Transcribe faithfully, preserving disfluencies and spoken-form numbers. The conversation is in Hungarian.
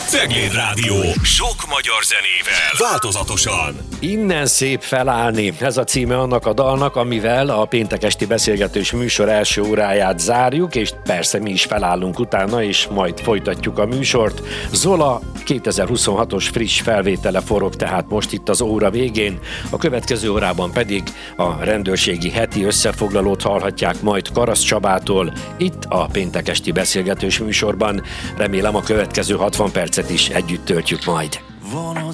Cegléd Rádió. Sok magyar zenével. Változatosan. Innen szép felállni. Ez a címe annak a dalnak, amivel a péntek esti beszélgetős műsor első óráját zárjuk, és persze mi is felállunk utána, és majd folytatjuk a műsort. Zola kétezer-huszonhatos friss felvétele forog tehát most itt az óra végén, a következő órában pedig a rendőrségi heti összefoglalót hallhatják majd Karasz Csabától, itt a péntek esti beszélgetős műsorban. Remélem a következő hatvan percet is együtt töltjük majd.